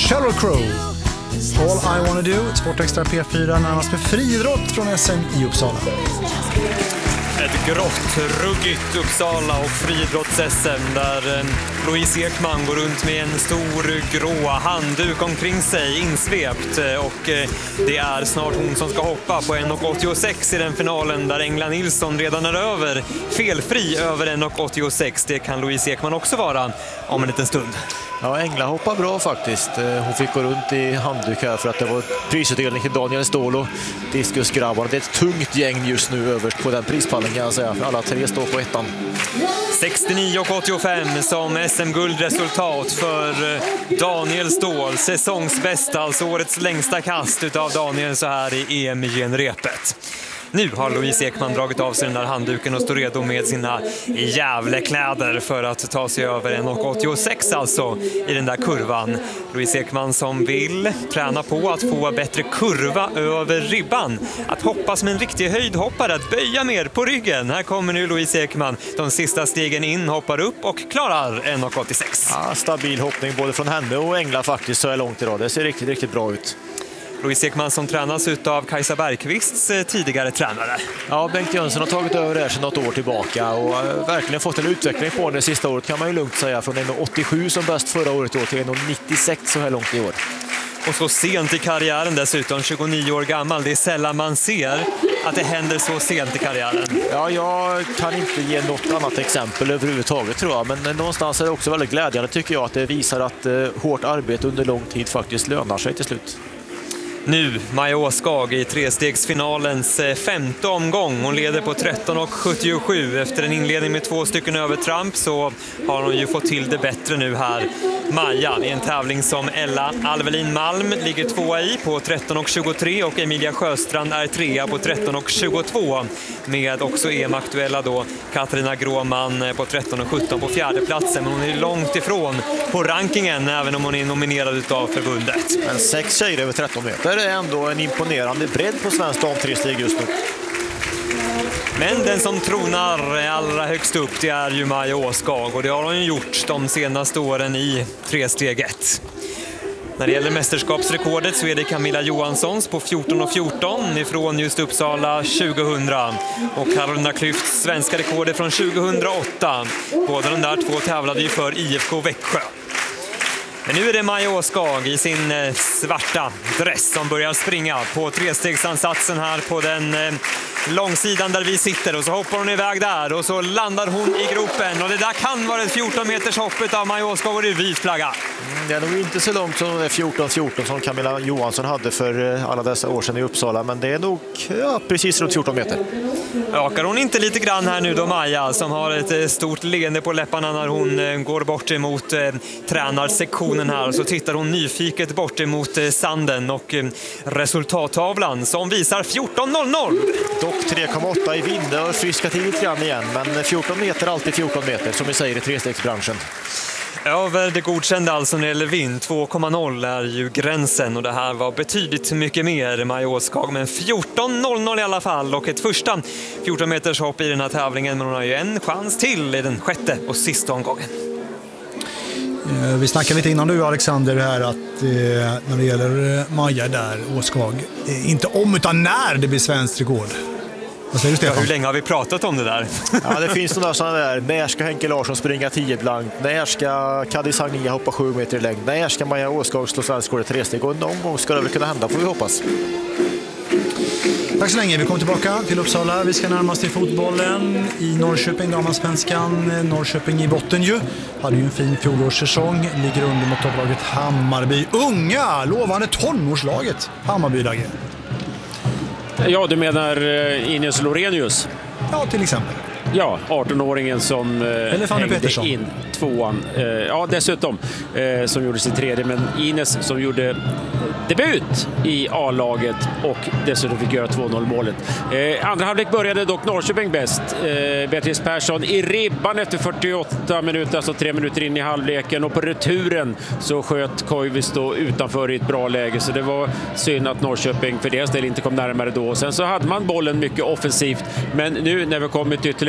Sheryl Crow. All I Wanna Do, Sportextra P4, närmast med friidrott från SM i Uppsala. Ett grått, ruggigt Uppsala och friidrotts-SM där Louise Ekman går runt med en stor grå handduk omkring sig, insvept. Och det är snart hon som ska hoppa på 1,86 i den finalen där Engla Nilsson redan är över. Felfri över 1,86. Det kan Louise Ekman också vara om en liten stund. Ja, Engla hoppar bra faktiskt. Hon fick gå runt i handduk här för att det var prisutdelning till Daniel Ståhl och diskusgrabbarna. Det är ett tungt gäng just nu överst på den prispallen kan jag säga. Alla tre står på ettan. 69,85 som SM-guldresultat för Daniel Ståhl. Säsongsbästa, alltså årets längsta kast utav Daniel så här i EM i genrepet. Nu har Louise Ekman dragit av sig den där handduken och står redo med sina jävlekläder för att ta sig över 1,86 alltså i den där kurvan. Louise Ekman som vill träna på att få bättre kurva över ribban. Att hoppa som en riktig höjdhoppare, att böja mer på ryggen. Här kommer nu Louise Ekman. De sista stegen in, hoppar upp och klarar 1,86. Ja, stabil hoppning både från henne och Engla faktiskt så är långt idag. Det ser riktigt, riktigt bra ut. Louise Ekman som tränas av Kajsa Bergqvists tidigare tränare. Ja, Bengt Jönsson har tagit över det här sedan något år tillbaka och verkligen fått en utveckling på det sista året kan man ju lugnt säga. Från 1,87 som bäst förra året till 1,96 så här långt i år. Och så sent i karriären dessutom, 29 år gammal. Det är sällan man ser att det händer så sent i karriären. Ja, jag kan inte ge något annat exempel överhuvudtaget tror jag. Men någonstans är det också väldigt glädjande tycker jag att det visar att hårt arbete under lång tid faktiskt lönar sig till slut. Nu Maja Åskag i trestegsfinalens femte omgång. Hon leder på 13,77. Efter en inledning med 2 stycken övertramp så har hon ju fått till det bättre nu här. Maja i en tävling som Ella Alvelin Malm ligger 2 i på 13,23 och Emilia Sjöstrand är 3 på 13,22. Med också EM-aktuella då Katarina Gråman på 13,17 på fjärde platsen. Men hon är långt ifrån på rankingen även om hon är nominerad utav förbundet. Men 6 tjejer över 13 meter är ändå en imponerande bredd på svensk damtresteg just nu. Men den som tronar allra högst upp det är ju Maja Åskag och det har hon ju gjort de senaste åren i tresteget. När det gäller mästerskapsrekordet så är det Camilla Johanssons på 14,14 ifrån just Uppsala 2000 och Carolina Klüfts svenska rekord är från 2008. Båda de där två tävlade ju för IFK Växjö. Men nu är det Maja Åskag i sin svarta dress som börjar springa på trestegsansatsen här på den långsidan där vi sitter och så hoppar hon iväg där och så landar hon i gropen och det där kan vara ett 14 meters hoppet av Maja Åskag och det är vit flagga. Det är nog inte så långt som 14-14 som Camilla Johansson hade för alla dessa år sedan i Uppsala men det är nog precis runt 14 meter. Ökar hon inte lite grann här nu då Maja som har ett stort leende på läpparna när hon går bort emot tränarsektionen här och så tittar hon nyfiket bort emot sanden och resultattavlan som visar 14.00. Dock 3,8 i vind och friska till lite grann igen men 14 meter alltid 14 meter som vi säger i trestegsbranschen. Över det godkända alltså när det gäller vind, 2,0 är ju gränsen och det här var betydligt mycket mer Maja Åskag, men 14.00 i alla fall och ett första 14 meters hopp i den här tävlingen men hon har ju en chans till i den sjätte och sista omgången. Vi snackade lite innan du Alexander här att när det gäller Maja där, Åskag, inte om utan när det blir svenskt rekord. Vad säger du Stefan? Hur länge har vi pratat om det där? Ja, det finns några sådana där. När ska Henke Larsson springa 10 blankt? När ska Kadis Agnia hoppa 7 meter i längd? När ska Maja Åskag slå svensk rekord i tresteg? Och någon gång ska det väl kunna hända får vi hoppas. Tack så länge. Vi kommer tillbaka till Uppsala. Vi ska närmast till fotbollen i Norrköping, damallsvenskan. Norrköping i botten ju. Hade ju en fin fjolårssäsong. Ligger under mot topplaget Hammarby. Unga, lovande tonårslaget Hammarby Dagge. Ja, du menar Ines Lorenius? Ja, till exempel. Ja, 18-åringen som hängde in tvåan. Ja, dessutom som gjorde sin tredje. Men Ines som gjorde debut i A-laget och dessutom fick göra 2-0-målet. Andra halvlek började dock Norrköping bäst. Beatrice Persson i ribban efter 48 minuter, alltså 3 minuter in i halvleken. Och på returen så sköt Koivisto utanför i ett bra läge. Så det var synd att Norrköping för deras del inte kom närmare då. Och sen så hade man bollen mycket offensivt. Men nu när vi kommit ytterligare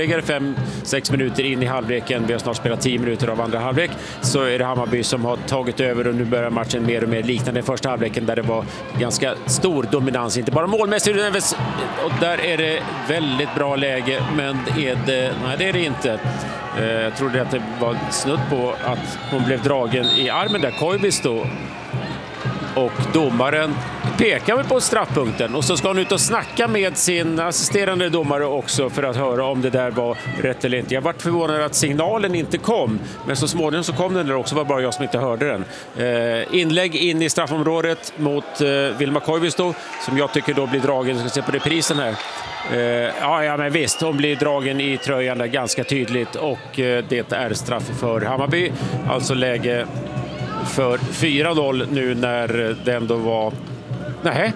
ytterligare 5-6 minuter in i halvleken, vi har snart spelat 10 minuter av andra halvlek, så är det Hammarby som har tagit över och nu börjar matchen mer och mer liknande första halvleken där det var ganska stor dominans, inte bara målmässigt, och där är det väldigt bra läge, men nej, det är det inte. Jag trodde att det var snudd på att hon blev dragen i armen där, Koivisto. Och domaren pekar väl på straffpunkten och så ska hon ut och snacka med sin assisterande domare också för att höra om det där var rätt eller inte. Jag var förvånad att signalen inte kom, men så småningom så kom den där också, var bara jag som inte hörde den. Inlägg in i straffområdet mot Vilma Koivisto som jag tycker då blir dragen, jag ska se på reprisen här. Ja, men visst, hon blir dragen i tröjan där ganska tydligt och det är straff för Hammarby, alltså läge för 4-0 nu när det ändå var... Nej.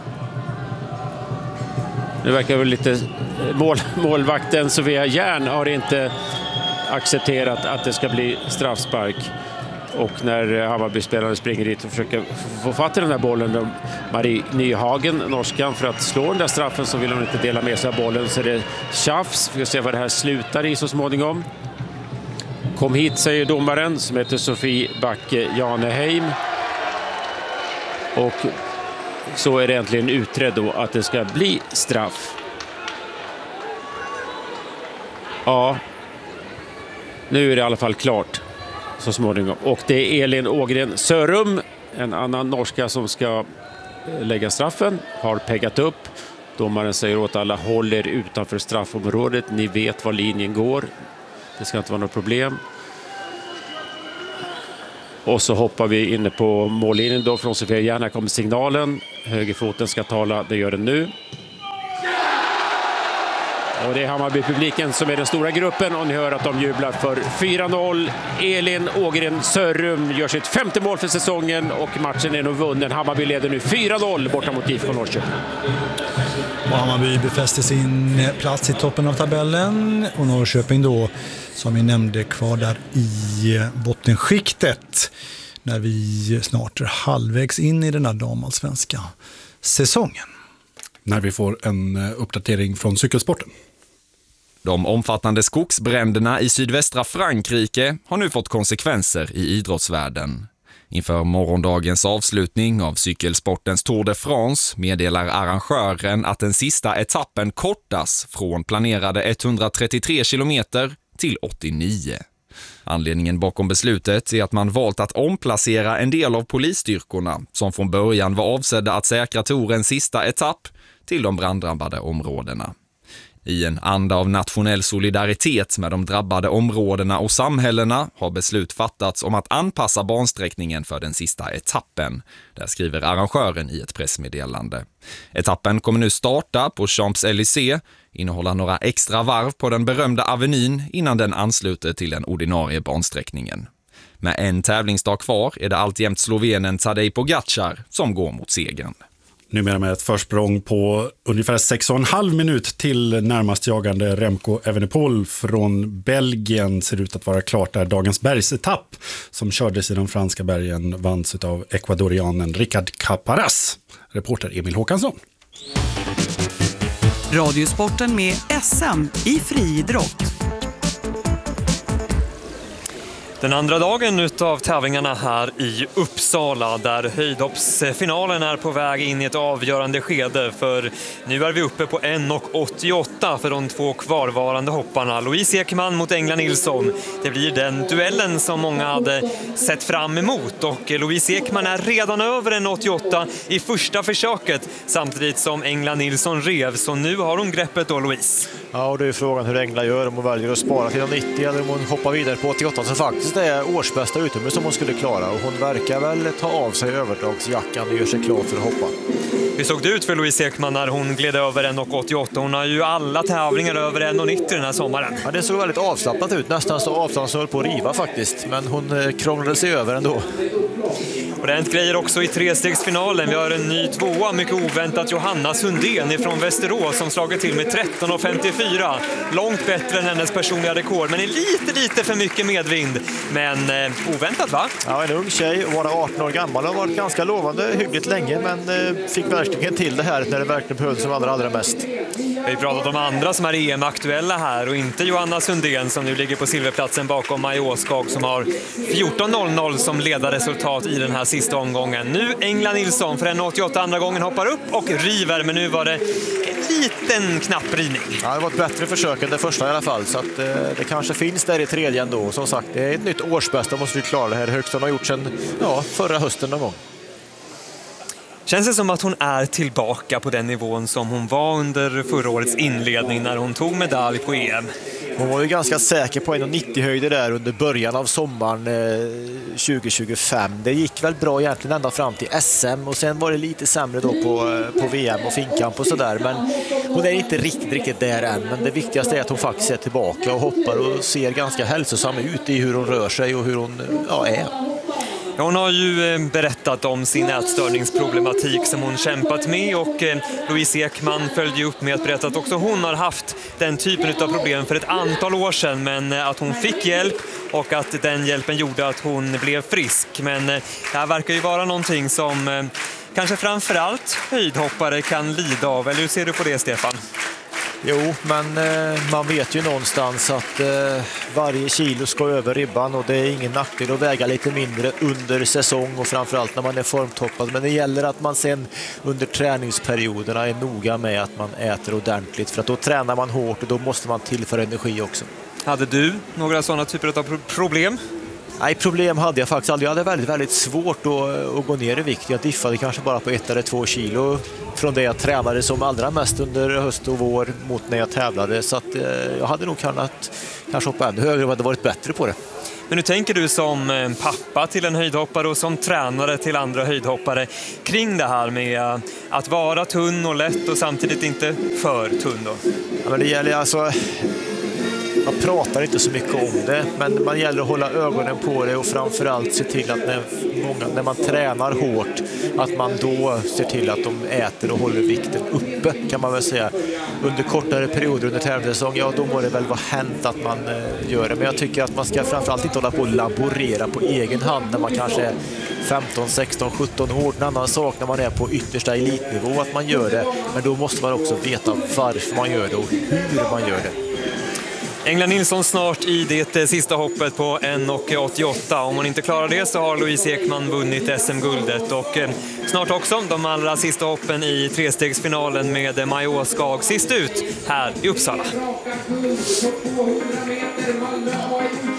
Det verkar väl lite... Målvakten Sofia Järn har inte accepterat att det ska bli straffspark. Och när Hammarby-spelaren springer dit och försöker få fatt i den här bollen, då Marie Nyhagen, norskan, för att slå den där straffen så vill hon inte dela med sig av bollen, så är det tjafs. Vi får se vad det här slutar i så småningom. Kom hit, säger domaren som heter Sofie Backe Janeheim. Och så är det äntligen utredd då att det ska bli straff. Ja, nu är det i alla fall klart så småningom. Och det är Elin Ågren Sörum, en annan norska som ska lägga straffen, har peggat upp. Domaren säger åt alla, håll er utanför straffområdet, ni vet var linjen går. Det ska inte vara något problem. Och så hoppar vi inne på mållinjen då från Sofia Järn. Här kommer signalen. Högerfoten ska tala, det gör den nu. Och det är Hammarby-publiken som är den stora gruppen och ni hör att de jublar för 4-0. Elin Ågren Sörum gör sitt 5:e mål för säsongen och matchen är nog vunnen. Hammarby leder nu 4-0 borta mot IFK Norrköping. Och Hammarby befäster sin plats i toppen av tabellen och Norrköping då, som vi nämnde, kvar där i bottenskiktet när vi snart är halvvägs in i den här damallsvenska säsongen. När vi får en uppdatering från cykelsporten. De omfattande skogsbränderna i sydvästra Frankrike har nu fått konsekvenser i idrottsvärlden. Inför morgondagens avslutning av cykelsportens Tour de France meddelar arrangören att den sista etappen kortas från planerade 133 kilometer till 89. Anledningen bakom beslutet är att man valt att omplacera en del av polisstyrkorna som från början var avsedda att säkra Tourens sista etapp till de branddrabbade områdena. I en anda av nationell solidaritet med de drabbade områdena och samhällena har beslut fattats om att anpassa bansträckningen för den sista etappen. Där skriver arrangören i ett pressmeddelande. Etappen kommer nu starta på Champs-Élysées, innehålla några extra varv på den berömda avenyn innan den ansluter till den ordinarie bansträckningen. Med en tävlingsdag kvar är det alltjämt slovenen Tadej Pogačar som går mot segern. Numera med ett försprång på ungefär 6,5 minut till närmast jagande Remco Evenepoel från Belgien ser ut att vara klart där. Dagens bergsetapp som kördes i de franska bergen vanns av ekvadorianen Ricard Caparaz. Reporter Emil Håkansson. Radiosporten med SM i friidrott. Den andra dagen utav tävlingarna här i Uppsala där höjdhoppsfinalen är på väg in i ett avgörande skede, för nu är vi uppe på 1,88 för de två kvarvarande hopparna. Louise Ekman mot Engla Nilsson. Det blir den duellen som många hade sett fram emot och Louise Ekman är redan över 1,88 i första försöket samtidigt som Engla Nilsson rev, så nu har hon greppet då, Louise. Ja, och det är frågan hur Engla gör, om hon väljer att spara till 90 eller om hon hoppar vidare på 88 som faktiskt är årsbästa utomhus som hon skulle klara, och hon verkar väl ta av sig överdragsjackan och gör sig klar för att hoppa. Hur såg det ut för Louise Ekman när hon gled över 1,88? Hon har ju alla tävlingar över 1,90 den här sommaren. Ja, det såg väldigt avslappnat ut, nästan så avslappnat som höll på att riva faktiskt, men hon krånglade sig över ändå. Och det är ett grejer också i trestegsfinalen. Vi har en ny tvåa, mycket oväntat, Johanna Sundén ifrån Västerås som slagit till med 13,54. Långt bättre än hennes personliga rekord, men är lite för mycket medvind. Men oväntat, va? Ja, en ung tjej, vara 18 år gammal, har varit ganska lovande hyggligt länge, men fick verkligen till det här när det verkligen behövdes som allra mest. Vi har pratat om andra som är EM-aktuella här och inte Johanna Sundén som nu ligger på silverplatsen bakom Maja Åskag som har 14.00 som ledarresultat i den här sista omgången. Nu Engla Nilsson för 1.88 andra gången hoppar upp och river, men nu var det en liten knapp rivning. Ja, det var ett bättre försök än det första i alla fall, så att det kanske finns där i tredje ändå. Som sagt, det är ett nytt årsbästa, måste vi klara det här. Högst har gjort sedan förra hösten någon gång. Känns det som att hon är tillbaka på den nivån som hon var under förra årets inledning när hon tog medalj på EM? Hon var ju ganska säker på 1,90 höjder där under början av sommaren 2025. Det gick väl bra egentligen ända fram till SM och sen var det lite sämre då på VM och finkamp och sådär. Men hon är inte riktigt där än. Men det viktigaste är att hon faktiskt är tillbaka och hoppar och ser ganska hälsosam ut i hur hon rör sig och hur hon är. Hon har ju berättat om sin ätstörningsproblematik som hon kämpat med och Louise Ekman följde upp med att berätta att också hon har haft den typen av problem för ett antal år sedan, men att hon fick hjälp och att den hjälpen gjorde att hon blev frisk. Men det här verkar ju vara någonting som kanske framförallt höjdhoppare kan lida av. Eller hur ser du på det, Stefan? Jo, men man vet ju någonstans att varje kilo ska över ribban och det är ingen nackdel att väga lite mindre under säsong och framförallt när man är formtoppad. Men det gäller att man sen under träningsperioderna är noga med att man äter ordentligt, för att då tränar man hårt och då måste man tillföra energi också. Hade du några sådana typer av problem? Nej, problem hade jag faktiskt aldrig. Jag hade väldigt, väldigt svårt att gå ner i vikt. Jag diffade kanske bara på 1 eller 2 kilo från det jag tränade som allra mest under höst och vår mot när jag tävlade. Så att jag hade nog kanske hoppa ännu högre och hade varit bättre på det. Men hur tänker du som pappa till en höjdhoppare och som tränare till andra höjdhoppare kring det här med att vara tunn och lätt och samtidigt inte för tunn då? Ja, men det gäller alltså... Man pratar inte så mycket om det, men man gäller att hålla ögonen på det och framförallt se till att när man tränar hårt att man då ser till att de äter och håller vikten uppe, kan man väl säga. Under kortare perioder under tävlingssäsong, då må det väl vara hänt att man gör det. Men jag tycker att man ska framförallt inte hålla på att laborera på egen hand när man kanske är 15, 16, 17 år. En annan sak när man är på yttersta elitnivå att man gör det, men då måste man också veta varför man gör det och hur man gör det. Engla Nilsson snart i det sista hoppet på 1.88. Om hon inte klarar det så har Louise Ekman vunnit SM-guldet. Och snart också de allra sista hoppen i trestegsfinalen med Maja Åskag sist ut här i Uppsala.